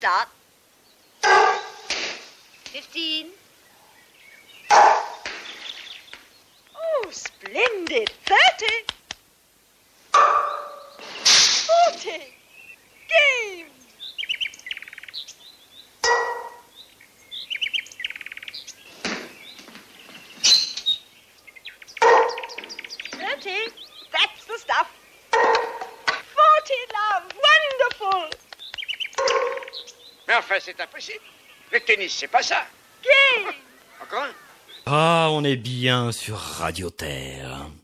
Start. 15. Oh, splendid. 30. 40. Game. 30. That's the stuff. 40, love. Wonderful. Mais enfin, c'est impossible. Le tennis, c'est pas ça. Game. Encore un? Ah, on est bien sur Radio Terre.